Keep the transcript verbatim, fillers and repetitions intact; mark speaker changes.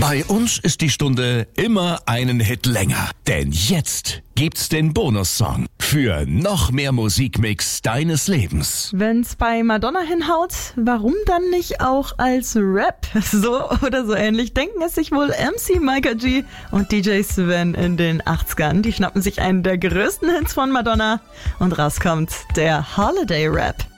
Speaker 1: Bei uns ist die Stunde immer einen Hit länger. Denn jetzt gibt's den Bonussong für noch mehr Musikmix deines Lebens.
Speaker 2: Wenn's bei Madonna hinhaut, warum dann nicht auch als Rap? So oder so ähnlich denken es sich wohl M C Micah G und D J Sven in den achtzigern. Die schnappen sich einen der größten Hits von Madonna und rauskommt der Holiday Rap.